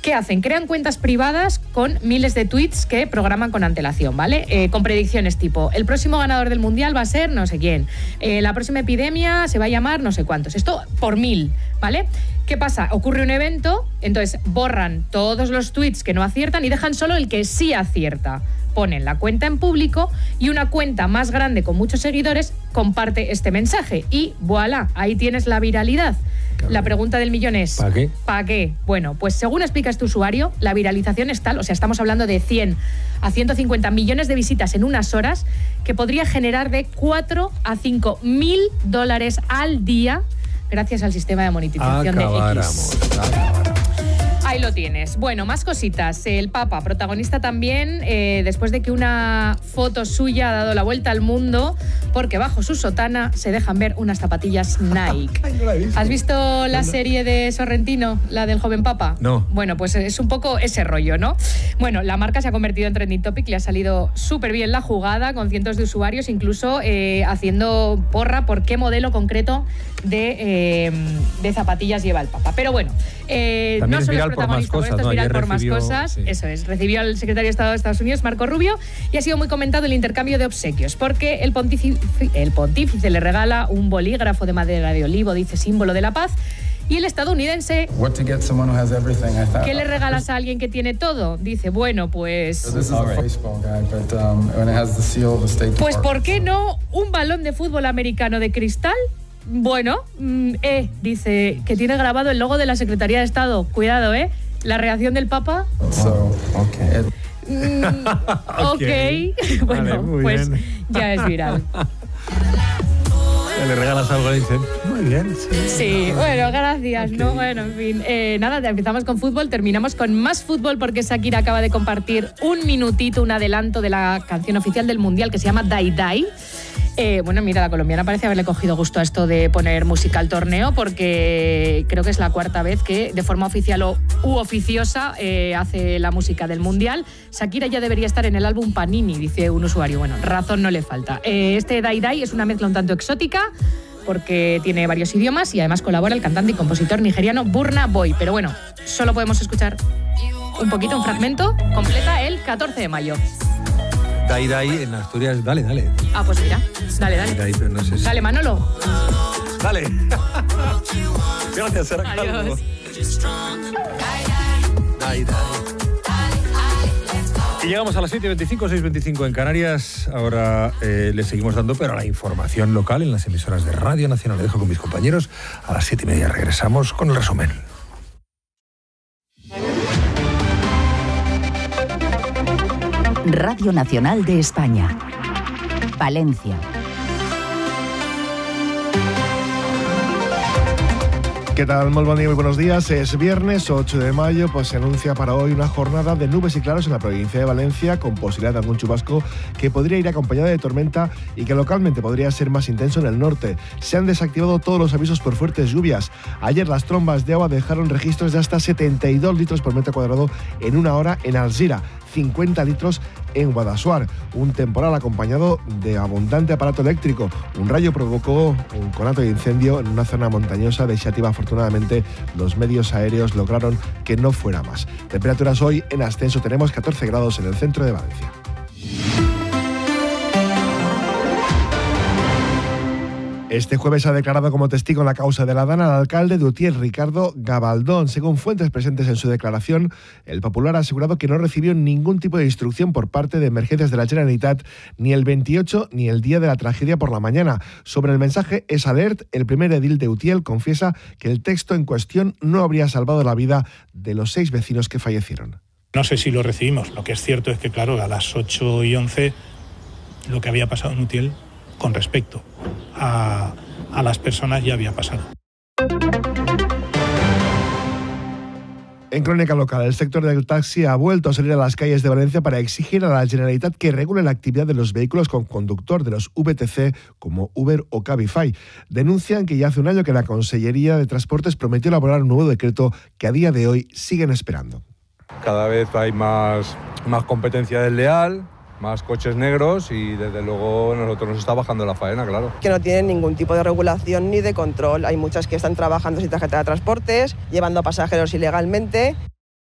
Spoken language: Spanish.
¿Qué hacen? Crean cuentas privadas con miles de tweets que programan con antelación, ¿vale? Con predicciones tipo, el próximo ganador del Mundial va a ser no sé quién, la próxima epidemia se va a llamar no sé cuántos. Esto por 1000, ¿vale? ¿Qué pasa? Ocurre un evento, entonces borran todos los tweets que no aciertan y dejan solo el que sí acierta. Ponen la cuenta en público y una cuenta más grande con muchos seguidores comparte este mensaje y voilà, ahí tienes la viralidad. Claro. La pregunta del millón es ¿para qué? ¿Para qué? Bueno, pues según explica este usuario, la viralización es tal, o sea, estamos hablando de 100 a 150 millones de visitas en unas horas, que podría generar de 4 a 5 mil dólares al día gracias al sistema de monetización de X. Ahí lo tienes. Bueno, más cositas. El Papa, protagonista también, después de que una foto suya ha dado la vuelta al mundo, porque bajo su sotana se dejan ver unas zapatillas Nike. Ay, no la he visto. ¿Has visto la serie de Sorrentino, la del joven Papa? No. Bueno, pues es un poco ese rollo, ¿no? Bueno, la marca se ha convertido en trending topic, le ha salido súper bien la jugada, con cientos de usuarios, incluso haciendo porra por qué modelo concreto de zapatillas lleva el Papa. Pero bueno, no solo es protagonista por esto, es viral por más cosas. Sí. Eso es, recibió al secretario de Estado de Estados Unidos, Marco Rubio, y ha sido muy comentado el intercambio de obsequios, porque el pontífice le regala un bolígrafo de madera de olivo, dice símbolo de la paz, y el estadounidense, ¿qué le regalas a alguien que tiene todo? Dice, bueno, pues ¿por qué no un balón de fútbol americano de cristal? Bueno, dice que tiene grabado el logo de la Secretaría de Estado. Cuidado, la reacción del Papa. Bueno, vale, pues bien. ya es viral. Le regalas algo y dicen, muy bien. Sí, bueno, gracias. Okay. No, bueno, en fin. Nada, empezamos con fútbol, terminamos con más fútbol porque Shakira acaba de compartir un minutito, un adelanto de la canción oficial del Mundial que se llama Die Die. Bueno, mira, la colombiana parece haberle cogido gusto a esto de poner música al torneo, porque creo que es la cuarta vez que de forma oficial u oficiosa hace la música del Mundial. Shakira ya debería estar en el álbum Panini, dice un usuario. Bueno, razón no le falta. Este Die Die es una mezcla un tanto exótica, porque tiene varios idiomas y además colabora el cantante y compositor nigeriano Burna Boy. Pero bueno, solo podemos escuchar un poquito, un fragmento, completa el 14 de mayo. Die Die en Asturias, dale. Ah, pues mira, dale. Die, pero no sé si... Dale, Manolo. Dale. Gracias, Sara. Adiós. Die. Y llegamos a las 7:25, 6:25 en Canarias. Ahora le seguimos dando, pero a la información local en las emisoras de Radio Nacional. Le dejo con mis compañeros. A las 7:30 regresamos con el resumen. Radio Nacional de España, Valencia. ¿Qué tal? Muy buen día, muy buenos días. Es viernes 8 de mayo, pues se anuncia para hoy una jornada de nubes y claros en la provincia de Valencia, con posibilidad de algún chubasco que podría ir acompañado de tormenta y que localmente podría ser más intenso en el norte. Se han desactivado todos los avisos por fuertes lluvias. Ayer las trombas de agua dejaron registros de hasta 72 litros por metro cuadrado en una hora en Alzira, 50 litros en Guadassuar. Un temporal acompañado de abundante aparato eléctrico. Un rayo provocó un conato de incendio en una zona montañosa de Xàtiva. Afortunadamente, los medios aéreos lograron que no fuera más. Temperaturas hoy en ascenso. Tenemos 14 grados en el centro de Valencia. Este jueves ha declarado como testigo en la causa de la Dana al alcalde de Utiel, Ricardo Gabaldón. Según fuentes presentes en su declaración, el popular ha asegurado que no recibió ningún tipo de instrucción por parte de Emergencias de la Generalitat ni el 28 ni el día de la tragedia por la mañana. Sobre el mensaje Es Alert, el primer edil de Utiel confiesa que el texto en cuestión no habría salvado la vida de los 6 vecinos que fallecieron. No sé si lo recibimos. Lo que es cierto es que, claro, a las 8:11 lo que había pasado en Utiel con respecto a las personas ya había pasado. En crónica local, el sector del taxi ha vuelto a salir a las calles de Valencia para exigir a la Generalitat que regule la actividad de los vehículos con conductor, de los VTC como Uber o Cabify. Denuncian que ya hace un año que la Consellería de Transportes prometió elaborar un nuevo decreto que a día de hoy siguen esperando. Cada vez hay más competencia desleal, más coches negros y desde luego nosotros nos está bajando la faena, claro. Que no tienen ningún tipo de regulación ni de control. Hay muchas que están trabajando sin tarjeta de transportes, llevando pasajeros ilegalmente.